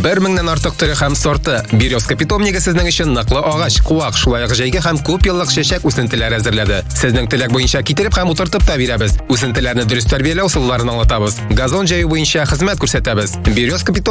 1000 артык türе һәм сорты. Березка питомнигы сезнең өчен ныклы агач, куак, шулай ук җәйге һәм күп еллык чәчәк үсентеләре әзерләде. Сезнең теләк буенча китереп һәм утыртып та бирәбез. Үсентеләрне дөрес тәрбияләү усулларын аңлатабыз. Газон җәю буенча хезмәт күрсәтәбез. Березка